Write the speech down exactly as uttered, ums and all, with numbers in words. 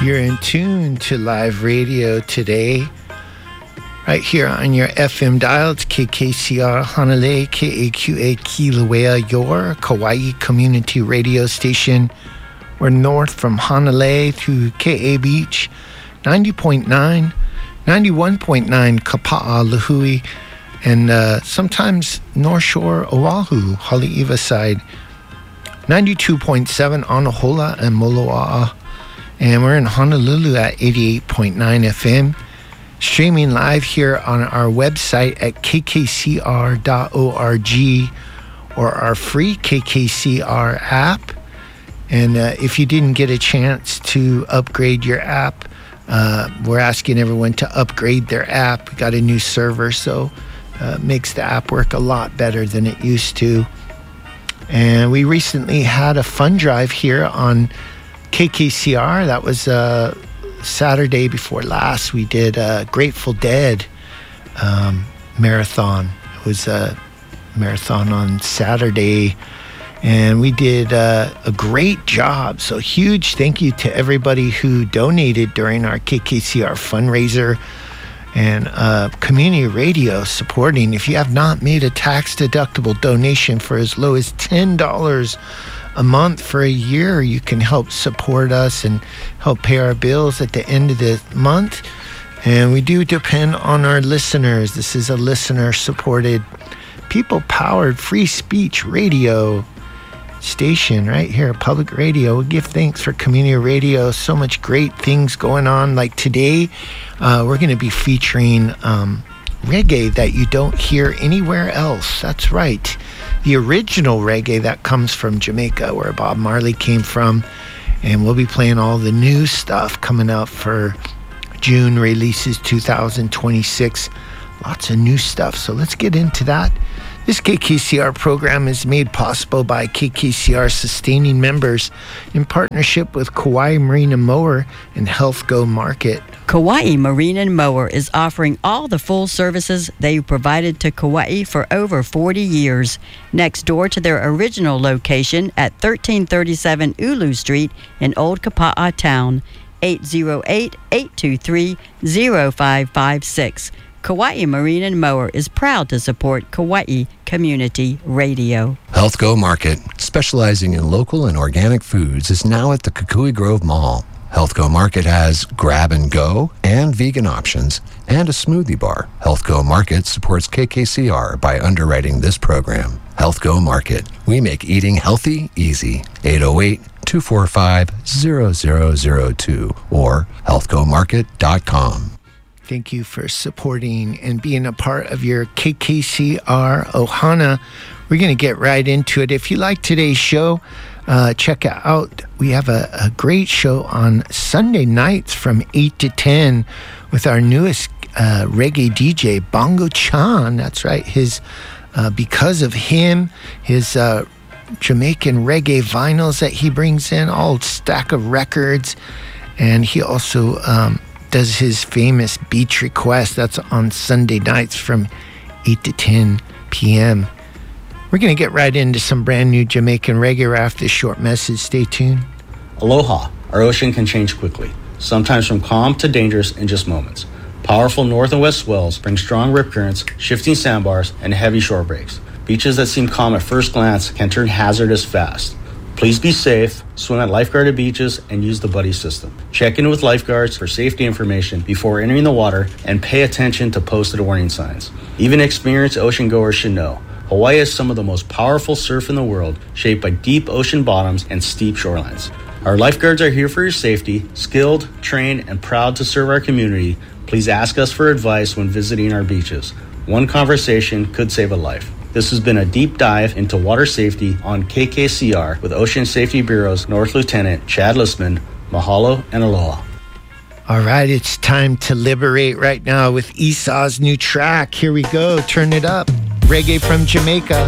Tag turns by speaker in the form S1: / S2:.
S1: You're in tune to live radio today, right here on your F M dial. It's K K C R Hanalei, K A Q A Kilauea, your Kauai community radio station. We're north from Hanalei through K A Beach, ninety point nine, ninety-one point nine Kapa'a, Lihue, and uh, sometimes North Shore, Oahu, Haleiwa side, ninety-two point seven Anahola and Moloa'a. And we're in Honolulu at eighty-eight point nine F M, streaming live here on our website at k k c r dot org or our free K K C R app. And uh, if you didn't get a chance to upgrade your app, uh, we're asking everyone to upgrade their app. We got a new server, so uh, it makes the app work a lot better than it used to. And we recently had a fun drive here on K K C R. That was uh, Saturday before last. We did a Grateful Dead um, marathon. It was a marathon on Saturday, and we did uh, a great job. So huge thank you to everybody who donated during our K K C R fundraiser and uh, community radio supporting. If you have not made a tax-deductible donation for as low as ten dollars a month for a year, you can help support us and help pay our bills at the end of the month. And we do depend on our listeners. This is a listener-supported, people-powered, free speech radio station right here, public radio. We give thanks for community radio. So much great things going on. Like today, uh, we're going to be featuring um, reggae that you don't hear anywhere else. That's right. The original reggae that comes from Jamaica, where Bob Marley came from. And we'll be playing all the new stuff coming out for June releases two thousand twenty-six. Lots of new stuff. So let's get into that. This K K C R program is made possible by K K C R sustaining members in partnership with Kauai Marine and Mower and Health Go Market.
S2: Kauai Marine and Mower is offering all the full services they've provided to Kauai for over forty years. Next door to their original location at thirteen thirty-seven Ulu Street in Old Kapa'a Town, eight oh eight, eight two three, oh five five six. Kauai Marine and Mower is proud to support Kauai Community Radio.
S3: Health Go Market, specializing in local and organic foods, is now at the Kukui Grove Mall. Health Go Market has grab and go and vegan options and a smoothie bar. Health Go Market supports K K C R by underwriting this program. Health Go Market. We make eating healthy easy. eight oh eight, two four five, zero zero zero two or health go market dot com.
S1: Thank you for supporting and being a part of your K K C R Ohana. We're going to get right into it. If you like today's show, uh, check it out. We have a, a great show on Sunday nights from eight to ten with our newest uh, reggae D J, Bongo Chan. That's right. His uh, because of him, his uh, Jamaican reggae vinyls that he brings in, all stack of records. And he also um, does his famous Beach Request. That's on Sunday nights from eight to ten p.m. We're going to get right into some brand new Jamaican reggae right after this short message. Stay tuned.
S4: Aloha. Our ocean can change quickly, sometimes from calm to dangerous in just moments. Powerful north and west swells bring strong rip currents, shifting sandbars, and heavy shore breaks. Beaches that seem calm at first glance can turn hazardous fast. Please be safe, swim at lifeguarded beaches, and use the buddy system. Check in with lifeguards for safety information before entering the water, and pay attention to posted warning signs. Even experienced ocean goers should know Hawaii has some of the most powerful surf in the world, shaped by deep ocean bottoms and steep shorelines. Our lifeguards are here for your safety, skilled, trained, and proud to serve our community. Please ask us for advice when visiting our beaches. One conversation could save a life. This has been a deep dive into water safety on K K C R with Ocean Safety Bureau's North Lieutenant Chad Listman. Mahalo and aloha.
S1: All right, it's time to liberate right now with Esau's new track. Here we go. Turn it up. Reggae from Jamaica.